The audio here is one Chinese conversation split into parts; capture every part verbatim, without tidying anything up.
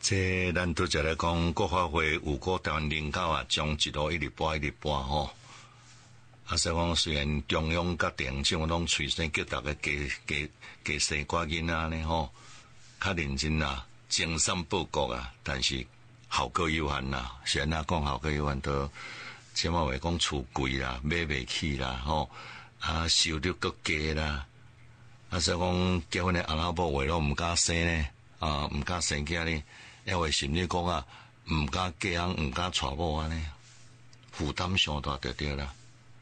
这咱拄则来讲，国发会有个台湾人口啊，将一路一直搬一直搬吼。啊，所以讲虽然中央甲地方政府拢催生叫大家加加加生寡囡仔呢吼，较认真啊，精善报国啊，但是效果有限啦。虽然讲效果有限，都即马话讲厝贵啦，买袂起啦吼，啊收入搁低啦。啊，所以讲结婚的阿拉伯话拢毋敢生呢，啊毋敢生囝呢，因为甚至讲啊，毋敢嫁人，毋敢娶某安尼，负担上大就对啦。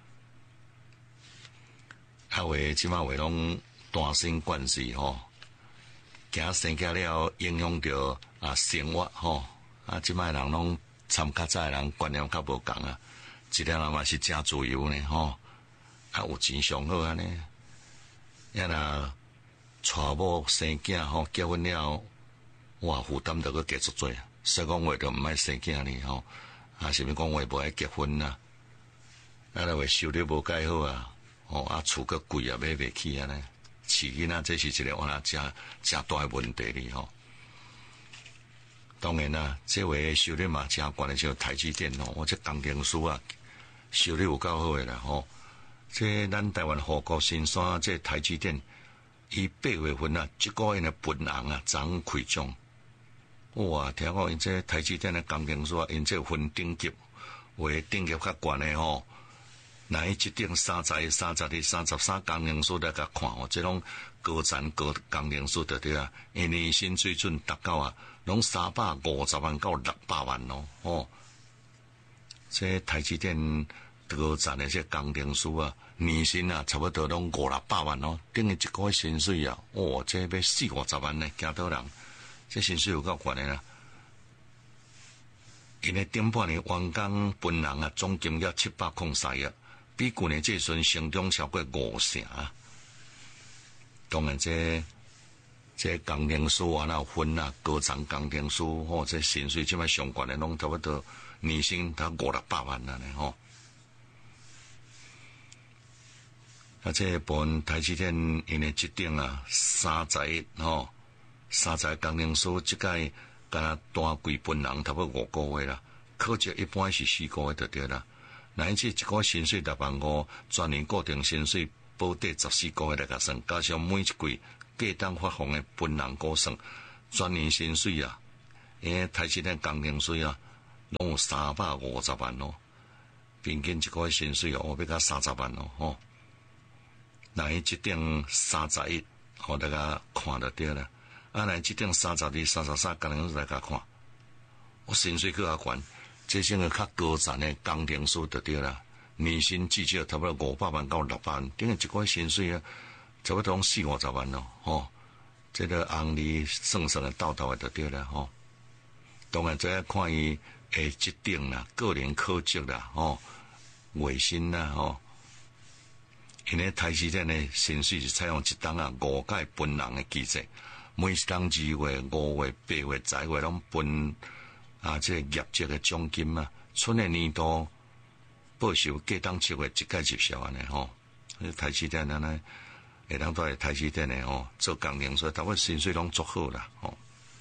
啊话即马话拢单身关系吼，惊生囝了影响着啊生活吼，啊即摆人拢参较早人观念较无共啊，一个人嘛是真自由呢吼，啊有钱上好安尼。呀若娶某生囝吼，结婚了，哇负担着佫加足多，所以讲话着毋爱生囝呢吼，啊，甚物讲话无爱结婚啦，啊，若话收入无介好啊，吼啊厝佫贵啊，买袂起安尼，饲囡仔这是一个我那真真大诶问题哩吼。当然啦，这话收入嘛真悬诶，像台积电吼，我这工程师啊，收入有够好诶啦吼。这咱台湾富国新山这台积电，伊八月份啊，一个月的分红啊，涨开奖。哇！听讲因这台积电的工程师啊，因这分等级，为等级较悬的吼。那伊一顶三十、三十二、三十三工程师来甲看哦，这种高层高工程师对对啊，因年薪水准达到啊，拢三百五十万到六百万咯，哦。这台积电。高层的这工程师啊，年薪啊差不多拢五六百万哦，等于一个月薪水啊，哦，这要四五十万呢，惊到人，这薪水有够悬的啦。因为顶半年员工分红啊，总金额七百零三亿，比去年这时阵成长超过五成啊。当然这这工程师啊，那分啊，高层工程师吼，这薪水即摆上悬的拢差不多年薪达五六百万了呢吼。啊，这部分台积电因为一顶啊三十亿吼，三十亿工程师即届敢若单季分红差不多五个月啦，考绩一般是四个月就对啦。那因此一个薪水六万五，全年固定薪水保底十四个月来甲算，加上每一季各档发放的分红股算，全年薪水啊，因为台积电工程师啊，拢有三百五十万咯，平均一个月薪水哦，要甲三十万咯吼。那伊即顶三十一，互大家看就对啦。啊，那即顶三十二、三十三，工程师来甲看，我薪水较悬，这种个较高层的工程师就对啦。年薪至少差不多五百万到六百万，等于一个月薪水啊，差不多四五十万咯，吼。这个红利算算的到头的就对啦，吼。当然再看伊诶即顶啦，个人考绩啦，吼，月薪啦，吼。因为台积电的薪水是采用一档啊五届分红的机制，每一档二月、五月、八月、十月拢分啊，这个业绩的奖金啊，春的年度报酬各档七月一概入销安尼吼。台积电安尼，会当在台积电的吼做工程师，他们薪水拢足好啦吼。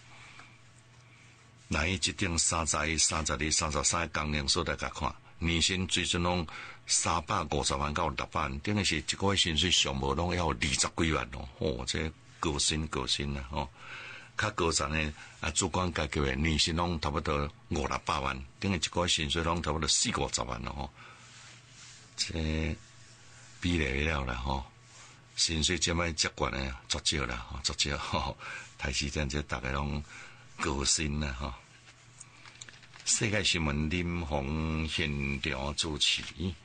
那伊一顶三十一、三十二、三十三工程师来甲看。年薪最准拢三百五十万到六百万，等于是一个月薪水上无拢要二十几万咯。哦，这高薪高薪啦吼。较高层的啊，主管阶级的年薪拢差不多五六百万，等于一个月薪水拢差不多四五十万咯吼。这比例了啦吼，薪水这摆接管的足少啦，足少吼。台积电这大概拢高薪啦吼。世界新闻林鸿现场主持。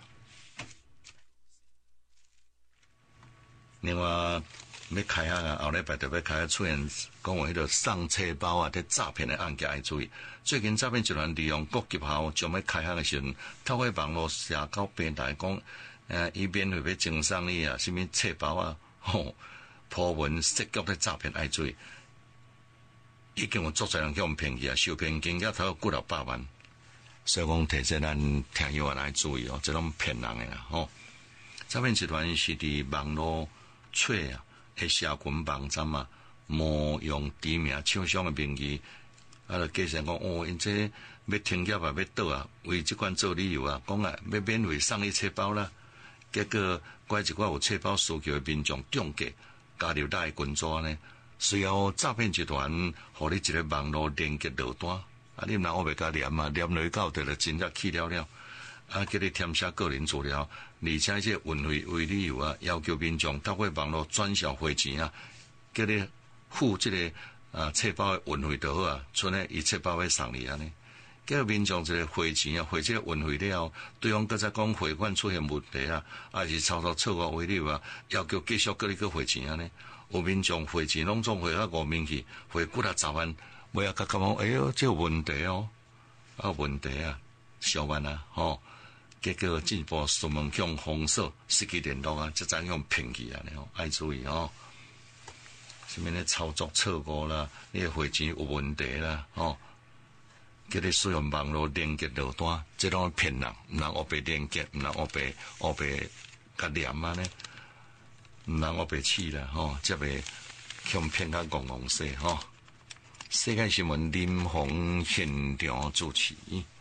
另外要开学啊，后礼拜特别开学出现讲话迄个送册包啊，伫诈骗的案件要注意。最近诈骗集团利用国级校将要开学的时阵，透过网络社交平台讲，呃，伊免费要赠送你啊，什么册包啊，吼，普文涉及的诈骗要注意。已经有足侪人叫我们骗去啊，受骗金额头过六百万，所以讲提醒咱听友来注意哦，这种骗人的啦吼。诈骗集团是伫网络找啊，迄社群网站啊，冒用地名、厂商的名义啊，就加上讲哦，因这要停业啊，要倒啊，为即款做理由啊，讲啊要免费送你册包啦。结果怪一寡有册包需求的民众中计加入大群组呢，随后诈骗集团互你一个网络连接落单，啊，你若我袂甲连啊，连落去到地就真正去了了。啊，叫你填写个人资料，而且这运费为理由啊，要求民众透过网络转销汇钱啊，叫你付这个啊册包的运费就好啊，剩下伊册包要送你安尼。叫民众这个汇钱啊，汇这个运费了，对方搁再讲汇款出现问题啊，还是操作错误为理由啊，要求继续叫你去汇钱安尼。有民众汇钱拢总汇到五面去，汇几啊十万，尾啊甲讲讲，哎哟，这有问题哦，啊问题啊，小万啊，吼。结果进一步询问向封锁失去联络啊，即怎样骗去啊？吼，爱注意哦。什么咧操作错误啦，你的汇钱有问题啦，吼、哦，叫你使用网络连接落单，即种骗人，毋通黑白连接，毋通黑白黑白甲连啊呢，毋通黑白试啦，吼、哦，则袂向骗甲戆戆死吼。世界新闻林鸿现场主持。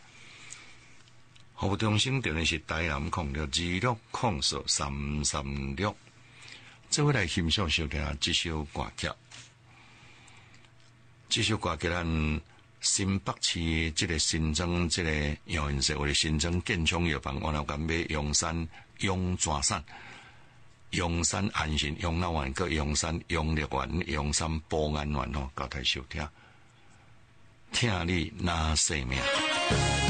服务中心电话是台南空六二六空数三三六，这回来欣赏收听这首歌曲。这首歌曲咱新北市这个新庄这个阳云社或者新庄建昌药房，我老干买阳山阳泉山、阳山安心、阳老丸个阳山阳乐丸、阳山保安丸吼，交代收听，听你那生命。